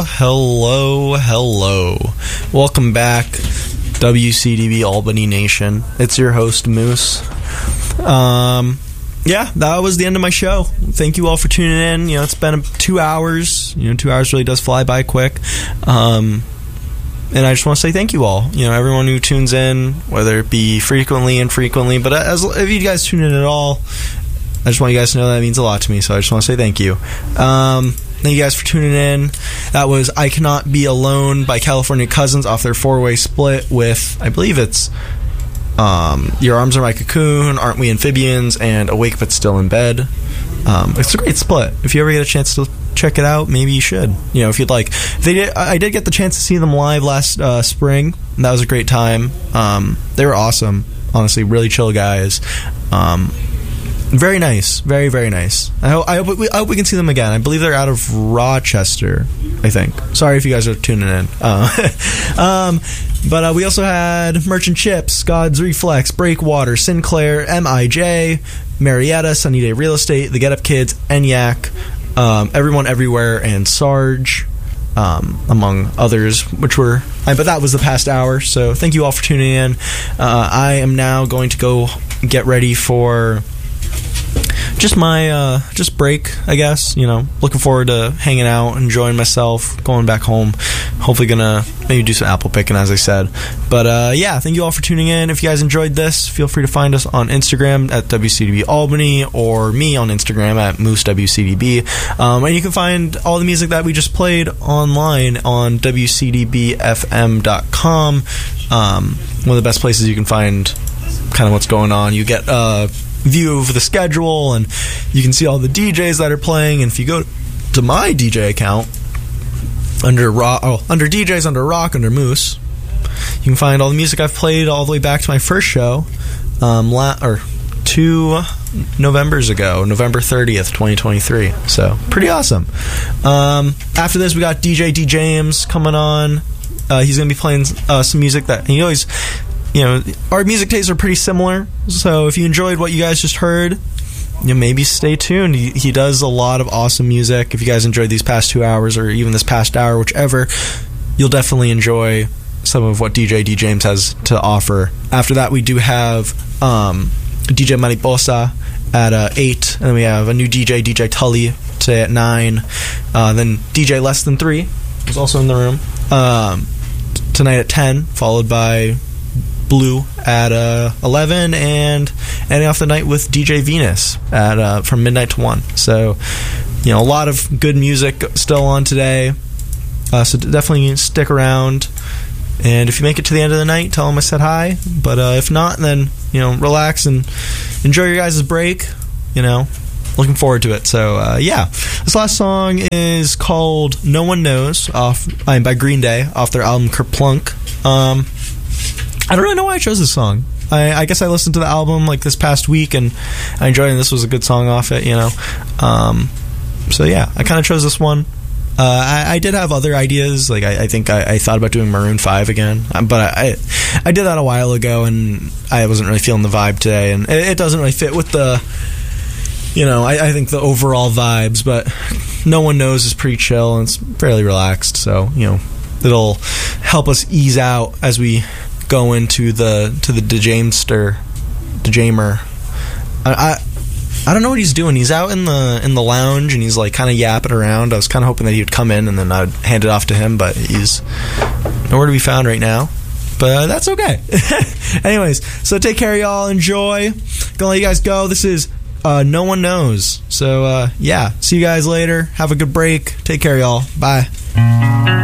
Hello. Welcome back, WCDB Albany Nation. It's your host, Moose. Yeah, that was the end of my show. Thank you all for tuning in. You know, it's been 2 hours. 2 hours really does fly by quick. And I just want to say thank you all. Everyone who tunes in, whether it be frequently, infrequently, but if you guys tune in at all, I just want you guys to know that means a lot to me, so I just want to say thank you. Thank you guys for tuning in. That was I Cannot Be Alone by California Cousins off their 4-way split with, I believe it's Your Arms Are My Cocoon, Aren't We Amphibians, and Awake But Still in Bed. It's a great split. If you ever get a chance to check it out, maybe you should. If you'd like. I did get the chance to see them live last spring. And that was a great time. They were awesome. Honestly, really chill guys. Very nice. Very, very nice. I hope we can see them again. I believe they're out of Rochester, I think. Sorry if you guys are tuning in. But we also had Merchant Chips, God's Reflex, Breakwater, Sinclair, MIJ, Marietta, Sunny Day Real Estate, The Get Up Kids, ENYAC, Everyone Everywhere, and Sarge, among others, but that was the past hour, so thank you all for tuning in. I am now going to go get ready for just my break, I guess. Looking forward to hanging out, enjoying myself, going back home. Hopefully gonna maybe do some apple picking, as I said. But yeah, thank you all for tuning in. If you guys enjoyed this, feel free to find us on Instagram at WCDB Albany, or me on Instagram at MooseWCDB. And you can find all the music that we just played online on WCDBFM.com. One of the best places you can find kind of what's going on. You get view of the schedule, and you can see all the DJs that are playing. And if you go to my DJ account under DJs, under Rock, under Moose, you can find all the music I've played all the way back to my first show, 2 Novembers ago, November 30th, 2023. So pretty awesome. After this, we got DJ D James coming on. He's going to be playing some music that he always. Our music tastes are pretty similar, so if you enjoyed what you guys just heard, maybe stay tuned. He does a lot of awesome music. If you guys enjoyed these past 2 hours, or even this past hour, whichever, you'll definitely enjoy some of what DJ D James has to offer. After that, we do have DJ Mariposa at 8, and then we have a new DJ Tully, today at 9. Then DJ Less Than 3 is also in the room tonight at 10, followed by Blue at 11, and ending off the night with DJ Venus at from midnight to 1. So, a lot of good music still on today. So definitely stick around. And if you make it to the end of the night, tell them I said hi. But if not, then relax and enjoy your guys' break. Looking forward to it. So yeah, this last song is called "No One Knows" by Green Day off their album Kerplunk. I don't really know why I chose this song. I guess I listened to the album this past week, and I enjoyed it, and this was a good song off it, So yeah, I kind of chose this one. I did have other ideas. I think I thought about doing Maroon 5 again, but I did that a while ago, and I wasn't really feeling the vibe today, and it doesn't really fit with the, I think the overall vibes, but No One Knows is pretty chill, and it's fairly relaxed, so, it'll help us ease out as we go into the DeJamer. I don't know what he's doing. He's out in the lounge, and he's kind of yapping around. I was kind of hoping that he would come in, and then I'd hand it off to him, but he's nowhere to be found right now. But that's okay. Anyways, so take care, y'all. Enjoy. Gonna let you guys go. This is No One Knows. So yeah, see you guys later. Have a good break. Take care, y'all. Bye.